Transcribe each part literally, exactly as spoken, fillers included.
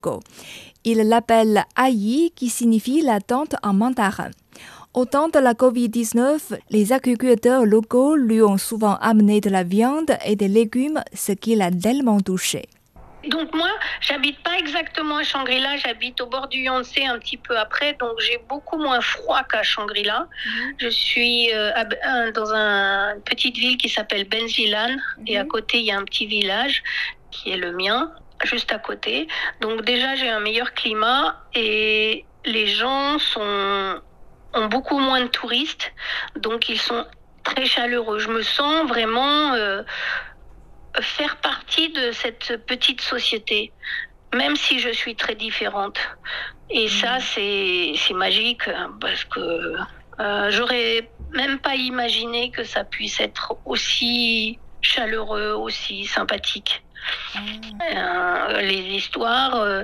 Il l'appelle Aïe, qui signifie la tente en mandarin. Au temps de la covid dix-neuf, les agriculteurs locaux lui ont souvent amené de la viande et des légumes, ce qui l'a tellement touché. Donc moi, j'habite pas exactement à Shangri-La, j'habite au bord du Yangtze un petit peu après, donc j'ai beaucoup moins froid qu'à Shangri-La. Mm-hmm. Je suis euh, à, dans un, une petite ville qui s'appelle Benzilan, mm-hmm. et à côté il y a un petit village qui est le mien, juste à côté. Donc déjà j'ai un meilleur climat et les gens sont, ont beaucoup moins de touristes, donc ils sont très chaleureux. Je me sens vraiment... Euh, faire partie de cette petite société, même si je suis très différente. Et mmh. ça, c'est, c'est magique, parce que euh, j'aurais même pas imaginé que ça puisse être aussi chaleureux, aussi sympathique. Mmh. Euh, les histoires... Euh...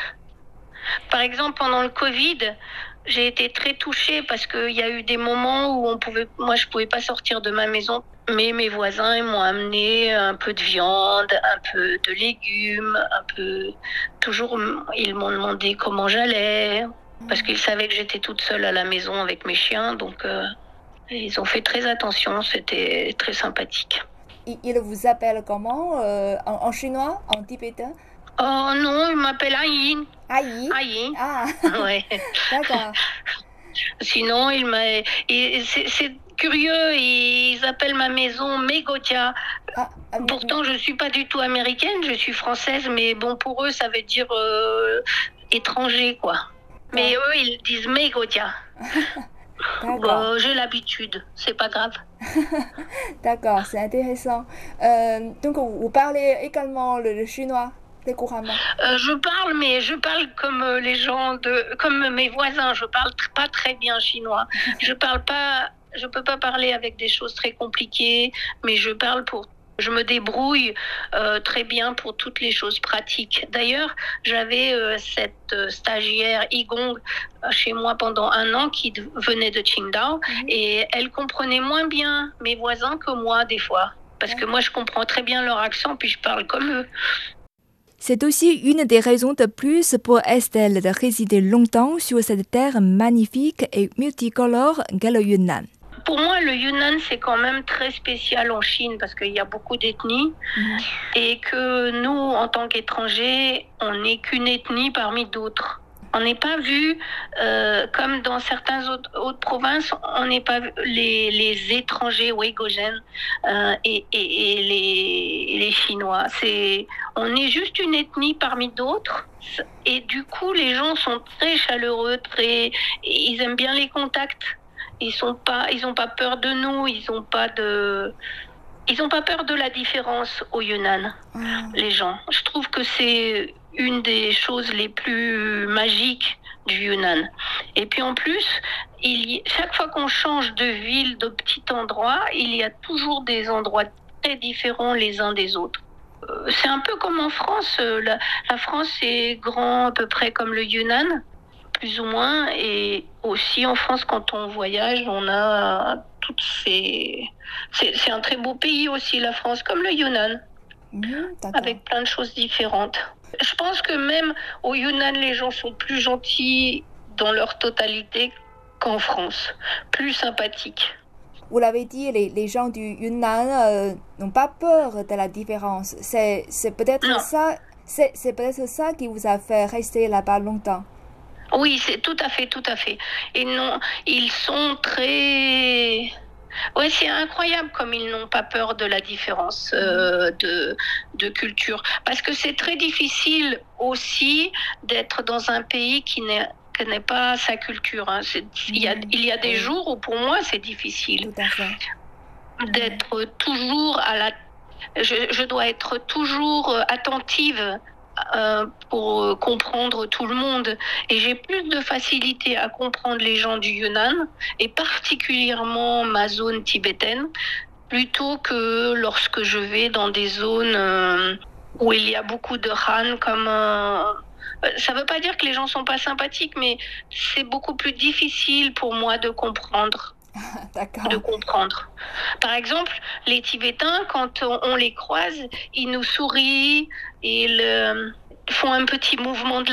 Par exemple, pendant le Covid, j'ai été très touchée parce qu'il y a eu des moments où on pouvait, moi, je pouvais pas sortir de ma maison. Mais mes voisins ils m'ont amené un peu de viande, un peu de légumes, un peu... Toujours, ils m'ont demandé comment j'allais, parce qu'ils savaient que j'étais toute seule à la maison avec mes chiens, donc euh, ils ont fait très attention, c'était très sympathique. Ils vous appellent comment euh, en, en chinois, en tibétain? Oh non, ils m'appellent Aïe. Aïe? Aïe. Ah, ouais. D'accord. Sinon, il m'a... Et c'est, c'est curieux, ils appellent ma maison Megotia. Ah, ah, Pourtant, je ne suis pas du tout américaine, je suis française, mais bon, pour eux, ça veut dire euh, étranger, quoi. Mais ah. eux, ils disent Megotia. Bon, j'ai l'habitude, c'est pas grave. D'accord, c'est intéressant. Euh, donc, vous parlez également le, le chinois? Euh, je parle, mais je parle comme les gens de, comme mes voisins. Je parle tr- pas très bien chinois. Je parle pas, je peux pas parler avec des choses très compliquées, mais je parle pour, je me débrouille euh, très bien pour toutes les choses pratiques. D'ailleurs, j'avais euh, cette euh, stagiaire Igong euh, chez moi pendant un an qui d- venait de Qingdao mm-hmm. et elle comprenait moins bien mes voisins que moi des fois, parce mm-hmm. que moi je comprends très bien leur accent puis je parle comme eux. C'est aussi une des raisons de plus pour Estelle de résider longtemps sur cette terre magnifique et multicolore qu'est le Yunnan. Pour moi, le Yunnan, c'est quand même très spécial en Chine parce qu'il y a beaucoup d'ethnies mmh. et que nous, en tant qu'étrangers, on n'est qu'une ethnie parmi d'autres. On n'est pas vu, euh, comme dans certaines autres, autres provinces, on n'est pas vu les, les étrangers ouïghougènes euh, et, et, et les, les Chinois. C'est, on est juste une ethnie parmi d'autres. Et du coup, les gens sont très chaleureux, très, ils aiment bien les contacts. Ils sont pas, ils ont pas peur de nous, ils ont pas de... Ils n'ont pas peur de la différence au Yunnan, mmh. les gens. Je trouve que c'est une des choses les plus magiques du Yunnan. Et puis en plus, il y... chaque fois qu'on change de ville, de petit endroit, il y a toujours des endroits très différents les uns des autres. C'est un peu comme en France. La, la France est grand à peu près comme le Yunnan, plus ou moins. Et aussi en France, quand on voyage, on a... toutes ces... C'est, c'est un très beau pays aussi, la France, comme le Yunnan, mmh, avec plein de choses différentes. Je pense que même au Yunnan, les gens sont plus gentils dans leur totalité qu'en France, plus sympathiques. Vous l'avez dit, les, les gens du Yunnan euh, n'ont pas peur de la différence. C'est, c'est, peut-être ça, c'est, c'est peut-être ça qui vous a fait rester là-bas longtemps. Oui, c'est tout à fait, tout à fait. Et non, ils sont très... Oui, c'est incroyable comme ils n'ont pas peur de la différence euh, de, de culture. Parce que c'est très difficile aussi d'être dans un pays qui n'est, qui n'est pas sa culture. Hein. C'est, il, y a, il y a des jours où pour moi c'est difficile. Tout à fait. D'être toujours à la... Je, je dois être toujours attentive Euh, pour comprendre tout le monde. Et j'ai plus de facilité à comprendre les gens du Yunnan, et particulièrement ma zone tibétaine, plutôt que lorsque je vais dans des zones euh, où il y a beaucoup de Han, comme... Euh, ça ne veut pas dire que les gens ne sont pas sympathiques, mais c'est beaucoup plus difficile pour moi de comprendre. D'accord. de comprendre. Par exemple, les Tibétains, quand on, on les croise, ils nous sourient, ils euh, font un petit mouvement de